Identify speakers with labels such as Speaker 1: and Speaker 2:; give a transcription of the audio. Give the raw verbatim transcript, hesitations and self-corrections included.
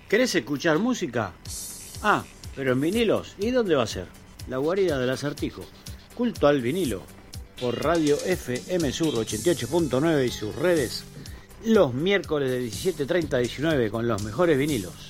Speaker 1: ¿Querés escuchar música? Ah, pero en vinilos. ¿Y dónde va a ser? La guarida del acertijo. Culto al vinilo. Por Radio F M Sur ochenta y ocho punto nueve y sus redes. Los miércoles de diecisiete treinta a diecinueve con los mejores vinilos.